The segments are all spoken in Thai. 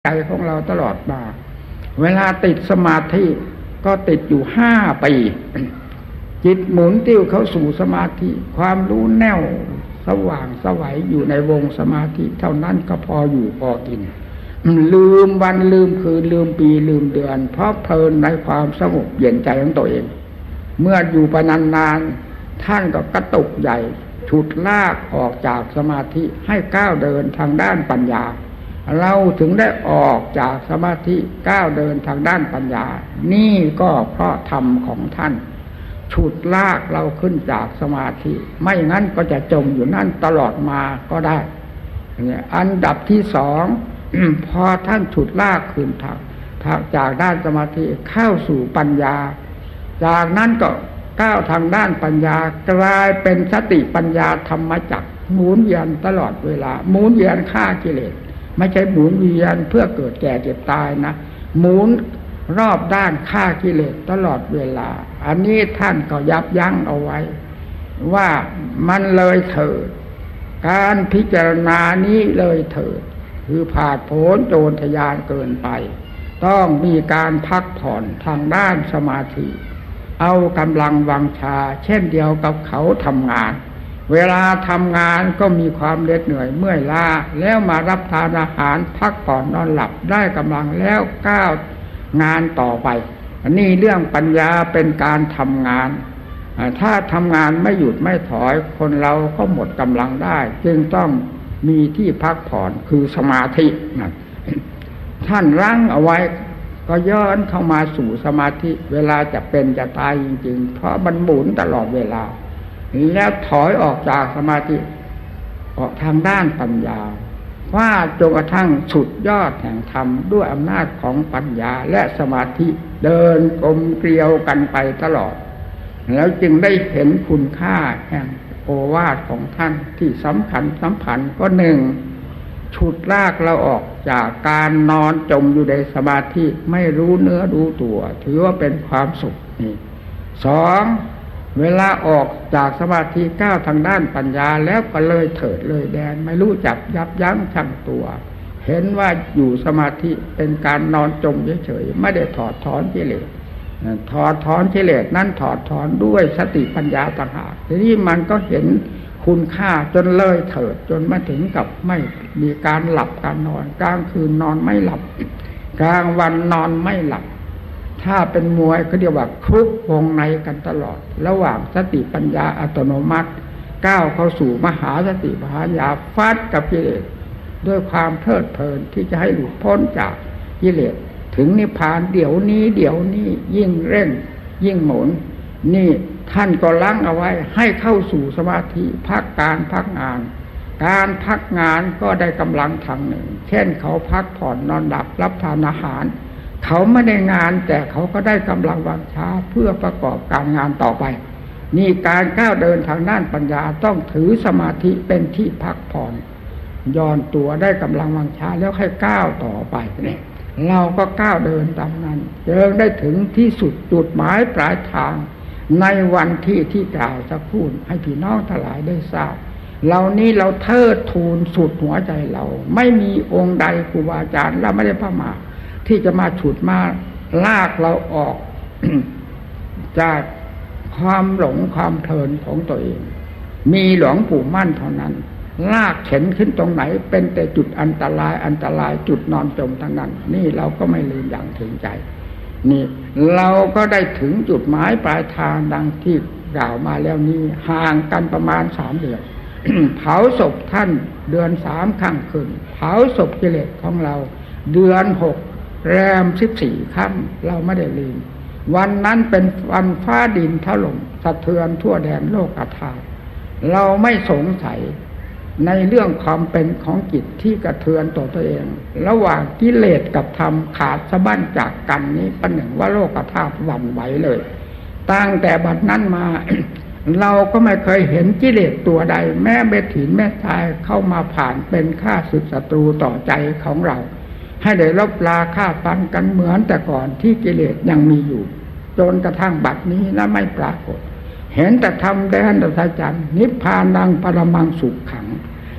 ใจของเราตลอดมาเวลาติดสมาธิก็ติดอยู่5 ปีจิตหมุนติ้วเข้าสู่สมาธิความรู้แน่วสว่างไสวอยู่ในวงสมาธิเท่านั้นก็พออยู่พอกินลืมวันลืมคืนลืมปีลืมเดือนเพราะเพลินในความสงบเย็นใจของตัวเองเมื่ออยู่ไปนานๆท่านก็กระตุกใหญ่ฉุดลากออกจากสมาธิให้ก้าวเดินทางด้านปัญญาเราถึงได้ออกจากสมาธิก้าวเดินทางด้านปัญญานี่ก็เพราะธรรมของท่านฉุดลากเราขึ้นจากสมาธิไม่งั้นก็จะจมอยู่นั่นตลอดมาก็ได้อันดับที่สอง พอท่านฉุดลากขึ้นจากด้านสมาธิเข้าสู่ปัญญาจากนั้นก็ก้าวทางด้านปัญญากลายเป็นสติปัญญาธรรมจักรหมุนเวียนตลอดเวลาหมุนเวียนฆ่ากิเลสไม่ใช่หมุนเวียนเพื่อเกิดแก่เจ็บตายนะหมุนรอบด้านฆ่ากิเลสตลอดเวลาอันนี้ท่านก็ยับยั้งเอาไว้ว่ามันเลยเถิดการพิจารณานี้เลยเถิดคือผาดโผนโจรทยานเกินไปต้องมีการพักผ่อนทางด้านสมาธิเอากำลังวังชาเช่นเดียวกับเขาทำงานเวลาทำงานก็มีความเหน็ดเหนื่อยเมื่อยล้าแล้วมารับทานอาหารพักผ่อนนอนหลับได้กำลังแล้วก้าวงานต่อไปอันนี้เรื่องปัญญาเป็นการทำงานถ้าทำงานไม่หยุดไม่ถอยคนเราก็หมดกำลังได้จึงต้องมีที่พักผ่อนคือสมาธินะท่านรั้งเอาไว้ก็ย้อนเข้ามาสู่สมาธิเวลาจะเป็นจะตายจริงๆเพราะมันหมุนตลอดเวลาแล้วถอยออกจากสมาธิออกทางด้านปัญญาว่าจนกระทั่งสุดยอดแห่งธรรมด้วยอำนาจของปัญญาและสมาธิเดินกลมเกลียวกันไปตลอดแล้วจึงได้เห็นคุณค่าแห่งโอวาทของท่านที่สำคัญก็หนึ่งฉุดลากเราออกจากการนอนจมอยู่ในสมาธิไม่รู้เนื้อรู้ตัวถือว่าเป็นความสุขนี่สองเวลาออกจากสมาธิก้าวทางด้านปัญญาแล้วก็เลยเถิดเลยแดนไม่รู้จักยับยั้งชั่งตัวเห็นว่าอยู่สมาธิเป็นการนอนจมเฉยๆไม่ได้ถอดถอนกิเลสถอดถอนกิเลสนั้นถอดถอนด้วยสติปัญญาต่างหากทีนี้มันก็เห็นคุณค่าจนเลยเถิดจนมาถึงกับไม่มีการหลับการนอนกลางคืนนอนไม่หลับกลางวันนอนไม่หลับถ้าเป็นมวยก็เรียกว่าคลุกวงในกันตลอดระหว่างสติปัญญาอัตโนมัติก้าวเข้าสู่มหาสติปัญญาฟาดกับกิเลสด้วยความเพลิดเพลินที่จะให้หลุดพ้นจากกิเลสถึงนิพพานเดี๋ยวนี้ยิ่งเร่งยิ่งหมุนนี่ท่านก็ลังเอาไว้ให้เข้าสู่สมาธิพักการพักงานการพักงานก็ได้กำลังทางหนึ่งเช่นเขาพักผ่อนนอนหลับรับทานอาหารเขาไม่ได้งานแต่เขาก็ได้กำลังวังชาเพื่อประกอบการงานต่อไปนี่การก้าวเดินทางด้านปัญญาต้องถือสมาธิเป็นที่พักผ่อนย่อนตัวได้กำลังวังชาแล้วให้ก้าวต่อไปเนี่ยเราก็ก้าวเดินตามนั้นจนได้ถึงที่สุดจุดหมายปลายทางในวันที่กล่าวสักพูดให้พี่น้องทั้งหลายได้ทราบเหล่านี้เราเทิดทูนสุดหัวใจเราไม่มีองค์ใดครูบาอาจารย์เราไม่ได้พมาที่จะมาฉุดมาลากเราออก จากความหลงความเพลินของตัวเองมีหลวงปู่มั่นเท่านั้นลากเข็นขึ้นตรงไหนเป็นแต่จุดอันตรายจุดนอนจมทั้งนั้นนี่เราก็ไม่ลืมอย่างถึงใจนี่เราก็ได้ถึงจุดหมายปลายทางดังที่กล่าวมาแล้วนี้ห่างกันประมาณ3 เดือน เผาศพท่านเดือน3 ค่ำคืนเผาศพกิเลสของเราเดือน6 แรม 14 ค่ำเราไม่ได้ลืมวันนั้นเป็นวันฟ้าดินถล่มสะเทือนทั่วแดนโลกธาตุเราไม่สงสัยในเรื่องความเป็นของจิตที่กระเทือนตัวเองระหว่างกิเลสกับธรรมขาดสะบั้นจากกันนี้ประหนึ่งว่าโลกธาตุหวั่นไหวเลยตั้งแต่บัดนั้นมา เราก็ไม่เคยเห็นกิเลสตัวใดแม้เบ็ดถินแม่ทรายเข้ามาผ่านเป็นข้าศึกศัตรูต่อใจของเราให้ได้ลบลาฆ่าฟันกันเหมือนแต่ก่อนที่กิเลสยังมีอยู่จนกระทั่งบัดนี้และไม่ปรากฏเห็นแต่ธรรมแดนอัศจรรย์นิพพานังปรมังสุขขัง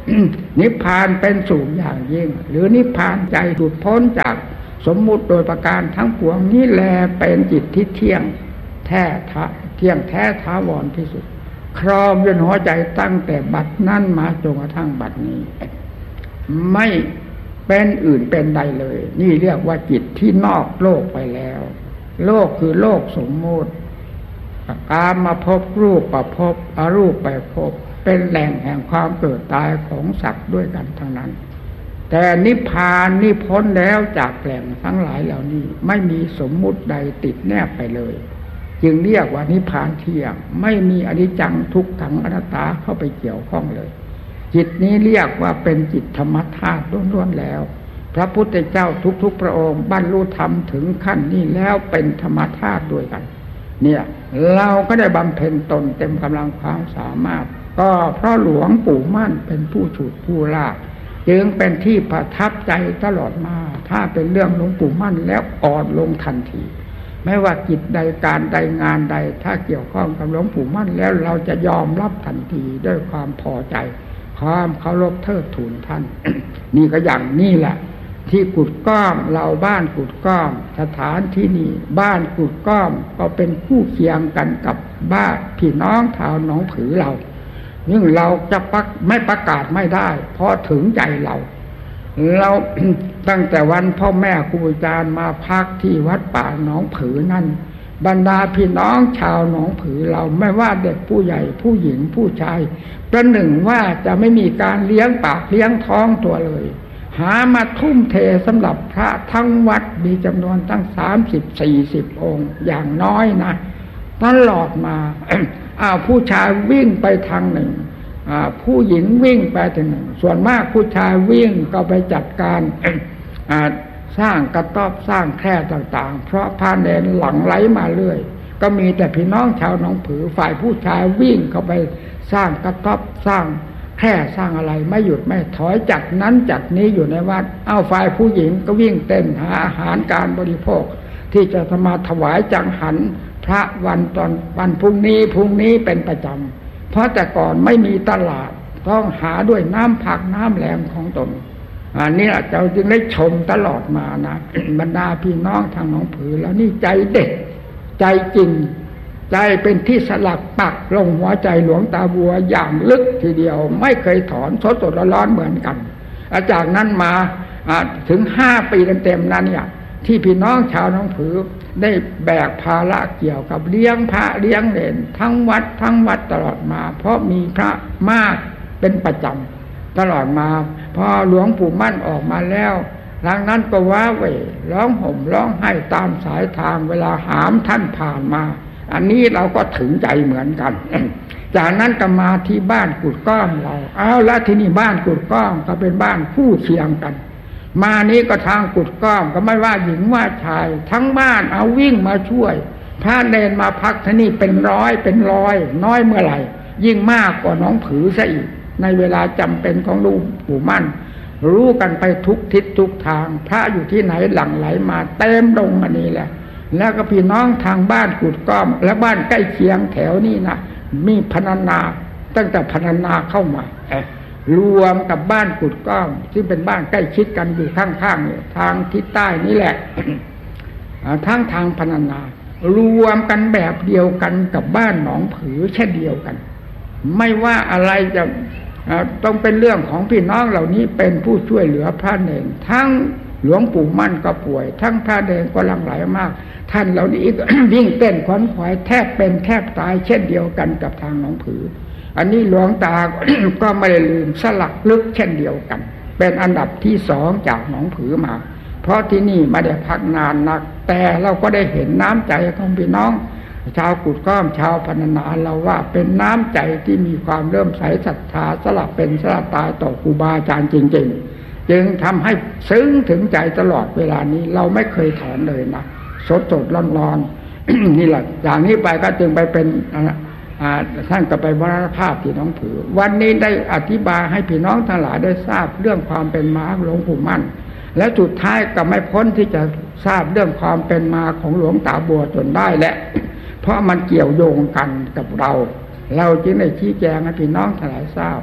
นิพพานเป็นสูงอย่างยิ่งหรือนิพพานใจหลุดพ้นจากสมมุติโดยประการทั้งปวงนี้แลเป็นจิตที่เที่ยงแท้ถาวรที่สุดครองอยู่ในหัวใจตั้งแต่บัดนั้นมาจนกระทั่งบัดนี้ไม่เป็นอื่นเป็นใดเลยนี่เรียกว่าจิตที่นอกโลกไปแล้วโลกคือโลกสมมุติกามมาพบรูปประพบอรูปไปพบเป็นแหล่งแห่งความเกิดตายของสัตว์ด้วยกันทั้งนั้นแต่นิพพานนี่พ้นแล้วจากแหล่งทั้งหลายเหล่านี้ไม่มีสมมุติใดติดแนบไปเลยจึงเรียกว่านิพพานเที่ยงไม่มีอนิจจังทุกขังอนัตตาเข้าไปเกี่ยวข้องเลยจิตนี้เรียกว่าเป็นจิตธรรมธาตุล้วนๆแล้วพระพุทธเจ้าทุกๆพระองค์บรรลุธรรมถึงขั้นนี้แล้วเป็นธรรมธาตุด้วยกันเนี่ยเราก็ได้บำเพ็ญตนเต็มกำลังความสามารถก็เพราะหลวงปู่มั่นเป็นผู้ฉุดผู้ลากจึงเป็นที่ประทับใจตลอดมาถ้าเป็นเรื่องหลวงปู่มั่นแล้วอ่อนลงทันทีไม่ว่ากิจใดการใดงานใดถ้าเกี่ยวข้องกับหลวงปู่มั่นแล้วเราจะยอมรับทันทีด้วยความพอใจความเคารพเทิดทูนท่าน นี่ก็อย่างนี้แหละที่กุดก้อมเราบ้านกุดก้อมสถานที่นี้บ้านกุดก้อมก็เป็นคู่เคียงกันกับบ้านพี่น้องชาวหนองผือเราซึ่งเราจะไม่ประกาศไม่ได้เพราะถึงใจเรา ตั้งแต่วันพ่อแม่ครูอาจารย์มาพักที่วัดป่าหนองผือนั่นบรรดาพี่น้องชาวหนองผือเราไม่ว่าเด็กผู้ใหญ่ผู้หญิงผู้ชายประหนึ่งว่าจะไม่มีการเลี้ยงปากเลี้ยงท้องตัวเลยหามาทุ่มเทสำหรับพระทั้งวัดมีจำนวนตั้ง30-40 องค์อย่างน้อยนะตลอดมา ผู้ชายวิ่งไปทางหนึ่งผู้หญิงวิ่งไปทางหนึ่งส่วนมากผู้ชายวิ่งก็ไปจัดการ สร้างกระต๊อบสร้างแคร่ต่างๆเพราะพระเนรหลั่งไหลมาเรื่อยก็มีแต่พี่น้องชาวหนองผือฝ่ายผู้ชายวิ่งเข้าไปสร้างกระต๊อบสร้างแคร่สร้างอะไรไม่หยุดไม่ถอยจัดนั้นจัดนี้อยู่ในวัดฝ่ายผู้หญิงก็วิ่งเต้นหาอาหารการบริโภคที่จะมาถวายจังหันพระวันพรุ่งนี้เป็นประจำเพราะแต่ก่อนไม่มีตลาดต้องหาด้วยน้ำผักน้ำแหลมของตนนี่แหละเราจึงได้ชมตลอดมานะ บรรดาพี่น้องทางหนองผือแล้วนี่ใจเด็ดใจจริงใจเป็นที่สลักปักลงหัวใจหลวงตาบัวอย่างลึกทีเดียวไม่เคยถอนสดร้อนเหมือนกันจากนั้นมาถึง5 ปีเต็มๆนั้นเนี่ยที่พี่น้องชาวหนองผือได้แบกภาระเกี่ยวกับเลี้ยงพระเลี้ยงเนรทั้งวัดตลอดมาเพราะมีพระมากเป็นประจำตลอดมาพอหลวงปู่มั่นออกมาแล้วหลังนั้นก็ว้าเหวร้องห่มร้องไห้ตามสายทางเวลาหามท่านผ่านมาอันนี้เราก็ถึงใจเหมือนกัน จากนั้นก็มาที่บ้านกุดก้อมเราแล้วที่นี่บ้านกุดก้อมก็เป็นบ้านคู่เคียงกันมานี้ก็ทางกุดก้อมก็ไม่ว่าหญิงว่าชายทั้งบ้านเอาวิ่งมาช่วยพระเนรมาพักที่นี่เป็นร้อยน้อยเมื่อไหร่ยิ่งมากกว่าน้องผือซะอีกในเวลาจำเป็นของหลวงปู่มั่นรู้กันไปทุกทิศทุกทางพระอยู่ที่ไหนหลั่งไหลมาเต็มลงมานี่แหละแล้วก็พี่น้องทางบ้านกุดก้อมและบ้านใกล้เคียงแถวนี้นะมีพรรณนาตั้งแต่พรรณนาเข้ามารวมกับบ้านกุดก้อมซึ่งเป็นบ้านใกล้ชิดกันอยู่ข้างๆเนี่ยทางทิศใต้นี่แหละ ทั้งทางพรรณนารวมกันแบบเดียวกันกับบ้านหนองผือเช่นเดียวกันไม่ว่าอะไรจะต้องเป็นเรื่องของพี่น้องเหล่านี้เป็นผู้ช่วยเหลือพระเนรทั้งหลวงปู่มั่นก็ป่วยทั้งพระเนรก็หลั่งไหลมากท่านเหล่านี้ วิ่งเต้นขวนขวายแทบเป็นแทบตายเช่นเดียวกันกับทางหนองผืออันนี้หลวงตา ก็ไม่ได้ลืมสลักลึกเช่นเดียวกันเป็นอันดับที่2จากหนองผือมาเพราะที่นี่ไม่ได้พักนานนักแต่เราก็ได้เห็นน้ำใจของพี่น้องชาวกุดก้อมชาวพรรณนาเราว่าเป็นน้ำใจที่มีความเริ่มใสศรัทธาสลับเป็นสลับตายต่อครูบาอาจารย์จริงๆจึงทำให้ซึ้งถึงใจตลอดเวลานี้เราไม่เคยถอนเลยนะสดร้อนๆ นี่แหละอย่างนี้ไปก็จึงไปเป็นท่านก็ไปมรณภาพที่หนองผือวันนี้ได้อธิบายให้พี่น้องทั้งหลายได้ทราบเรื่องความเป็นมาของหลวงปู่มั่นและสุดท้ายก็ไม่พ้นที่จะทราบเรื่องความเป็นมาของหลวงตาบัวจนได้แหละเพราะมันเกี่ยวโยงกันกับเราจึงได้ชี้แจงให้พี่น้องทั้งหลายทราบส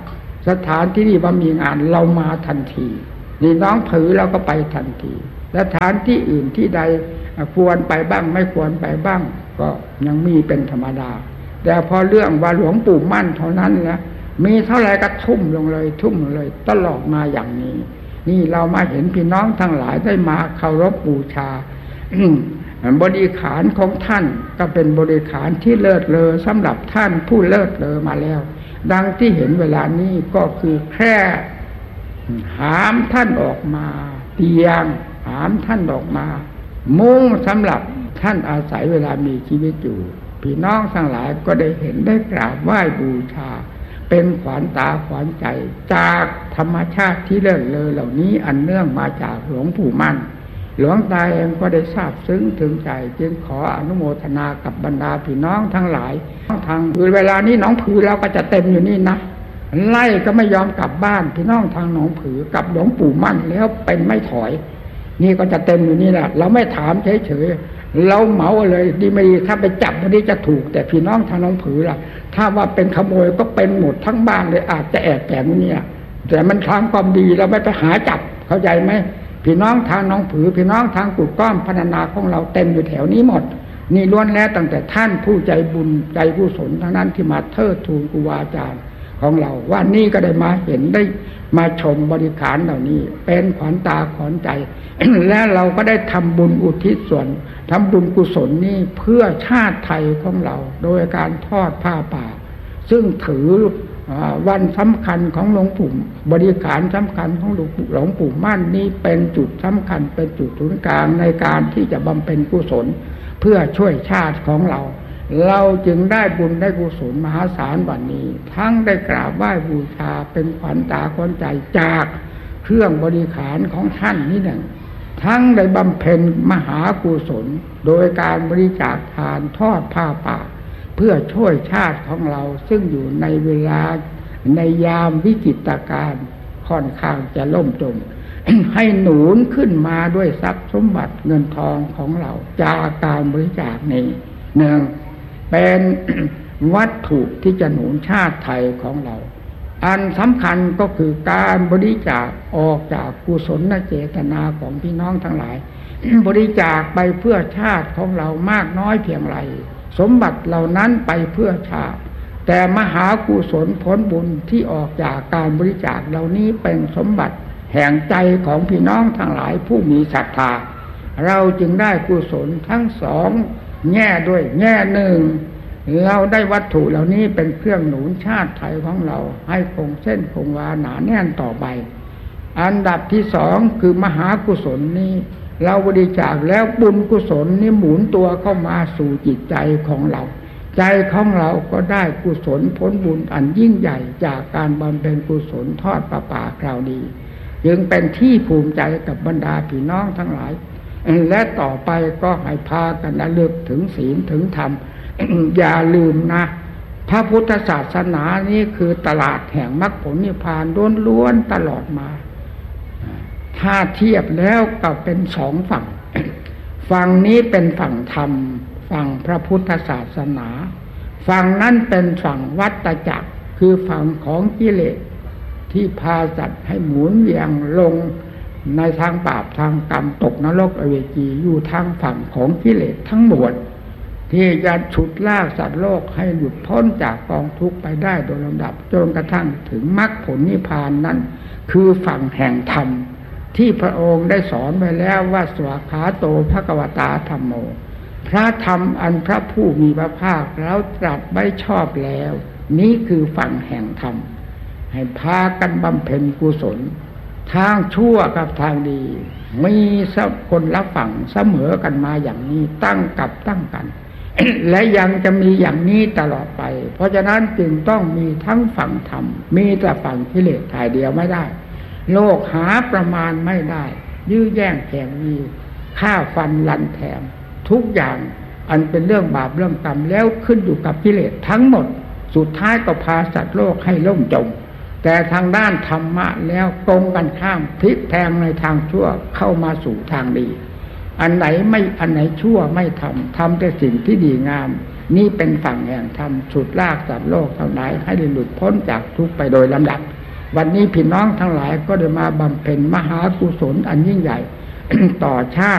สถานที่นี่ว่ามีงานเรามาทันทีนี่น้องผือเราก็ไปทันทีสถานที่อื่นที่ใดควรไปบ้างไม่ควรไปบ้างก็ยังมีเป็นธรรมดาแต่พอเรื่องว่าหลวงปู่มั่นเท่านั้นนะมีเท่าไรก็ทุ่มลงเลยตลอดมาอย่างนี้นี่เรามาเห็นพี่น้องทั้งหลายได้มาเคารพบูชา บริขารของท่านก็เป็นบริขารที่เลิศเลอสำหรับท่านผู้เลิศเลอมาแล้วดังที่เห็นเวลานี้ก็คือแค่หามท่านออกมาเตียงหามท่านออกมามุ้งสำหรับท่านอาศัยเวลามีชีวิตอยู่พี่น้องทั้งหลายก็ได้เห็นได้กราบไหว้บูชาเป็นขวัญตาขวัญใจจากธรรมชาติที่เลิศเลอเหล่านี้อันเนื่องมาจากหลวงปู่มั่นหลวงตาเองก็ได้ทราบซึ้งถึงใจจึงขออนุโมทนากับบรรดาพี่น้องทั้งหลายทางเวลานี้หนองผือเราก็จะเต็มอยู่นี่นะไล่ก็ไม่ยอมกลับบ้านพี่น้องทางหนองผือกับหลวงปู่มั่นแล้วเป็นไม่ถอยนี่ก็จะเต็มอยู่นี่แหละเราไม่ถามเฉยๆเราเหมาเลยดีไม่ดีถ้าไปจับวันนี้จะถูกแต่พี่น้องทางหนองผือล่ะถ้าว่าเป็นขโมยก็เป็นหมดทั้งบ้านเลยอาจจะแอบแฝงเนี่ยแต่มันทำความดีเราไม่ไปหาจับเข้าใจไหมพี่น้องทางหนองผือพี่น้องทางกุดก้อมพรรณนาของเราเต็มอยู่แถวนี้หมดนี่ล้วนแล้วตั้งแต่ท่านผู้ใจบุญใจกุศลทั้งนั้นที่มาเทิดทูนครูบาอาจารย์ของเราว่านี่ก็ได้มาเห็นได้มาชมบริขารเหล่านี้เป็นขวัญตาขวัญใจ และเราก็ได้ทำบุญอุทิศส่วนทำบุญกุศลนี้เพื่อชาติไทยของเราโดยการทอดผ้าป่าซึ่งถือวันสำคัญของหลวงปู่บริขารสำคัญของหลวงปู่มั่นนี้เป็นจุดสำคัญเป็นจุดศูนย์กลางในการที่จะบำเพ็ญกุศลเพื่อช่วยชาติของเราเราจึงได้บุญได้กุศลมหาศาลวันนี้ทั้งได้กราบไหว้บูชาเป็นขวัญตาขวัญใจจากเครื่องบริขารของท่านนี่หนึ่งทั้งได้บำเพ็ญมหากุศลโดยการบริจาคทานทอดผ้าป่าเพื่อช่วยชาติของเราซึ่งอยู่ในเวลาในยามวิกฤตการณ์ค่อนข้างจะล่มจม ให้หนุนขึ้นมาด้วยทรัพย์สมบัติเงินทองของเราจากการบริจาคนี้หนึ่งเป็น วัตถุที่จะหนุนชาติไทยของเราอันสำคัญก็คือการบริจาคออกจากกุศลเจตนาของพี่น้องทั้งหลาย บริจาคไปเพื่อชาติของเรามากน้อยเพียงไรสมบัติเหล่านั้นไปเพื่อชาติแต่มหากุศลผลบุญที่ออกจากการบริจาคเหล่านี้เป็นสมบัติแห่งใจของพี่น้องทั้งหลายผู้มีศรัทธาเราจึงได้กุศลทั้งสองแง่ด้วยแง่หนึ่งเราได้วัตถุเหล่านี้เป็นเครื่องหนุนชาติไทยของเราให้คงเส้นคงวาหนาแน่นต่อไปอันดับที่สองคือมหากุศลนี้เราบริจาคแล้วบุญกุศลนี้หมุนตัวเข้ามาสู่จิตใจของเราใจของเราก็ได้กุศลผลบุญอันยิ่งใหญ่จากการบำเพ็ญกุศลทอดประป่าคราวนี้จึงเป็นที่ภูมิใจกับบรรดาพี่น้องทั้งหลายและต่อไปก็ให้พากันระลึกถึงศีลถึงธรรม อย่าลืมนะพระพุทธศาสนานี้คือตลาดแห่งมรรคผลนิพพานล้วนๆตลอดมาถ้าเทียบแล้วก็เป็นสองฝั่ง ฝั่งนี้เป็นฝั่งธรรมฝั่งพระพุทธศาสนาฝั่งนั้นเป็นฝั่งวัฏจักรคือฝั่งของกิเลสที่พาสัตว์ให้หมุนเวียงลงในทางบาปทางกรรมตกนรกอเวจีอยู่ทางฝั่งของกิเลสทั้งหมดที่จะฉุดลากสัตว์โลกให้หลุดพ้นจากกองทุกข์ไปได้โดยลำดับจนกระทั่งถึงมรรคผลนิพพานนั้นคือฝั่งแห่งธรรมที่พระองค์ได้สอนไว้แล้วว่าสวากขาโตภควตาธัมโมพระธรรมอันพระผู้มีพระภาคแล้วตรัสไว้ชอบแล้วนี้คือฝั่งแห่งธรรมให้พากันบำเพ็ญกุศลทางชั่วกับทางดีมีคนละฝั่งเสมอกันมาอย่างนี้ตั้งกับตั้งกัน และยังจะมีอย่างนี้ตลอดไปเพราะฉะนั้นจึงต้องมีทั้งฝั่งธรรมมีแต่ฝั่งกิเลสถ่ายเดียวไม่ได้โลกหาประมาณไม่ได้ยื้อแย่งแข่งมีฆ่าฟันลันแถมทุกอย่างอันเป็นเรื่องบาปเรื่องกรรมแล้วขึ้นอยู่กับกิเลสทั้งหมดสุดท้ายก็พาสัตว์โลกให้ล่มจมแต่ทางด้านธรรมะแล้วตรงกันข้ามพลิกแพลงในทางชั่วเข้ามาสู่ทางดีอันไหนชั่วไม่ทำแต่สิ่งที่ดีงามนี่เป็นฝั่งแห่งธรรมฉุดลากสัตว์โลกทั้งหลายให้หลุดพ้นจากทุกข์ไปโดยลำดับวันนี้พี่น้องทั้งหลายก็ได้มาบำเพ็ญมหากุศลอันยิ่งใหญ่ ต่อชาติ